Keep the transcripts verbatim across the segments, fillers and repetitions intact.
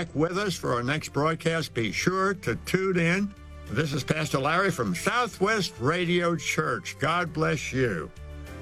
back with us for our next broadcast. Be sure to tune in. This is Pastor Larry from Southwest Radio Church. God bless you.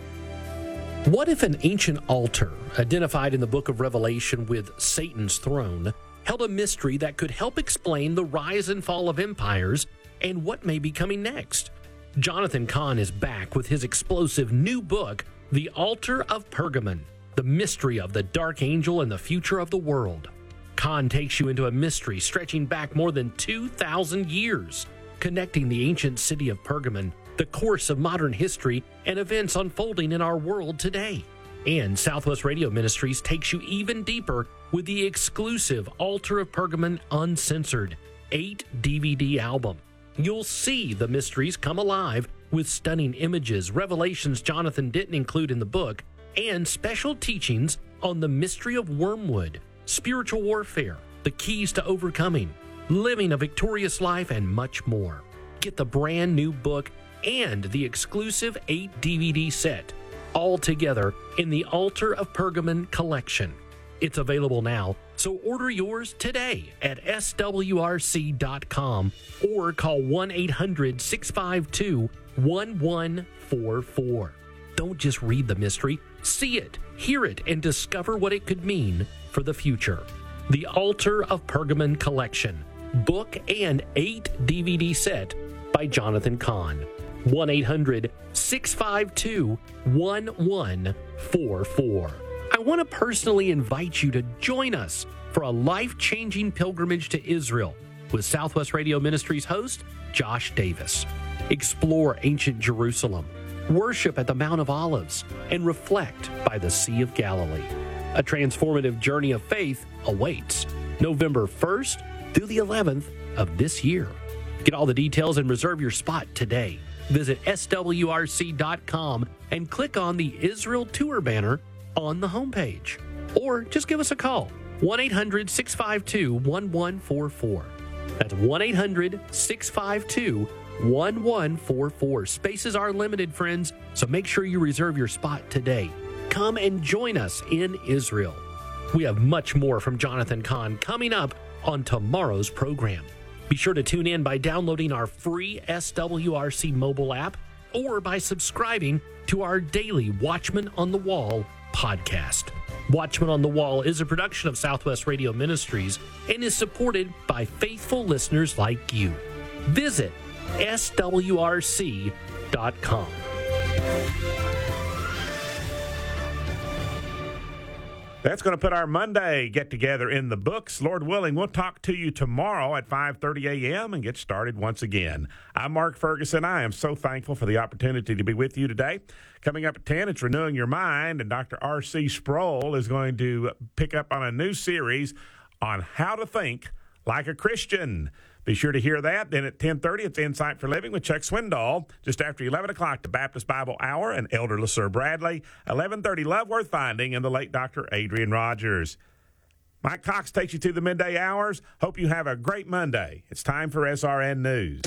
What if an ancient altar, identified in the book of Revelation with Satan's throne, held a mystery that could help explain the rise and fall of empires and what may be coming next? Jonathan Cahn is back with his explosive new book, The Altar of Pergamon, the mystery of the dark angel and the future of the world. Cahn takes you into a mystery stretching back more than two thousand years, connecting the ancient city of Pergamon, the course of modern history, and events unfolding in our world today. And Southwest Radio Ministries takes you even deeper with the exclusive Altar of Pergamon Uncensored eight D V D album. You'll see the mysteries come alive with stunning images, revelations Jonathan didn't include in the book, and special teachings on the mystery of wormwood, spiritual warfare, the keys to overcoming, living a victorious life, and much more. Get the brand new book and the exclusive eight D V D set, all together in the Altar of Pergamon collection. It's available now, so order yours today at S W R C dot com or call one eight hundred six five two one one four four. Don't just read the mystery, see it, hear it, and discover what it could mean for the future. The Altar of Pergamon collection, book and eight D V D set by Jonathan Cahn. one eight hundred six five two one one four four. I want to personally invite you to join us for a life-changing pilgrimage to Israel with Southwest Radio Ministries host Josh Davis. Explore ancient Jerusalem, worship at the Mount of Olives, and reflect by the Sea of Galilee. A transformative journey of faith awaits November first through the eleventh of this year. Get all the details and reserve your spot today. Visit S W R C dot com and click on the Israel Tour banner on the homepage. Or just give us a call, one eight hundred six five two one one four four. That's one eight hundred six five two one one four four. Spaces are limited, friends, so make sure you reserve your spot today. Come and join us in Israel. We have much more from Jonathan Cahn coming up on tomorrow's program. Be sure to tune in by downloading our free S W R C mobile app or by subscribing to our daily Watchman on the Wall podcast. Watchman on the Wall is a production of Southwest Radio Ministries and is supported by faithful listeners like you. Visit S W R C dot com. That's going to put our Monday get-together in the books. Lord willing, we'll talk to you tomorrow at five thirty a.m. and get started once again. I'm Mark Ferguson. I am so thankful for the opportunity to be with you today. Coming up at ten, it's Renewing Your Mind, and Doctor R C Sproul is going to pick up on a new series on how to think like a Christian. Be sure to hear that. Then at ten thirty, it's Insight for Living with Chuck Swindoll. Just after eleven o'clock, the Baptist Bible Hour and Elder LeSir Bradley. eleven thirty, Love Worth Finding, and the late Doctor Adrian Rogers. Mike Cox takes you to the midday hours. Hope you have a great Monday. It's time for S R N News.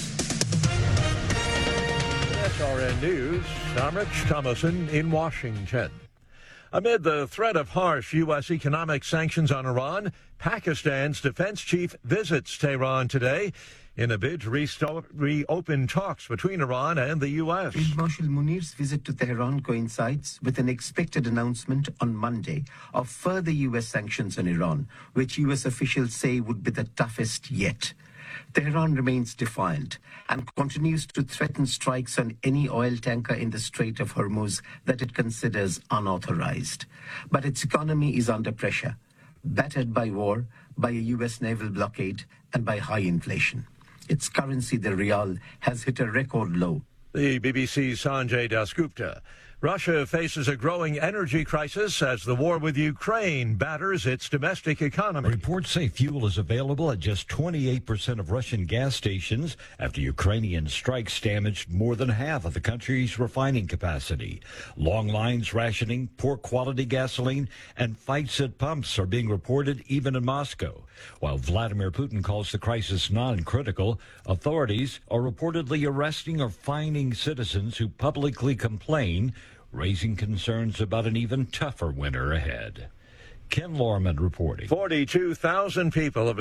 S R N News, I'm Rich Thomason in Washington. Amid the threat of harsh U S economic sanctions on Iran, Pakistan's defense chief visits Tehran today in a bid to resto- reopen talks between Iran and the U S. Field Marshal Munir's visit to Tehran coincides with an expected announcement on Monday of further U S sanctions on Iran, which U S officials say would be the toughest yet. Tehran remains defiant and continues to threaten strikes on any oil tanker in the Strait of Hormuz that it considers unauthorized. But its economy is under pressure, battered by war, by a U S naval blockade, and by high inflation. Its currency, the rial, has hit a record low. The B B C's Sanjay Dasgupta. Russia faces a growing energy crisis as the war with Ukraine batters its domestic economy. Reports say fuel is available at just twenty-eight percent of Russian gas stations after Ukrainian strikes damaged more than half of the country's refining capacity. Long lines, rationing, poor quality gasoline, and fights at pumps are being reported even in Moscow. While Vladimir Putin calls the crisis non-critical, authorities are reportedly arresting or fining citizens who publicly complain, raising concerns about an even tougher winter ahead. Ken Lorman reporting. forty-two thousand people have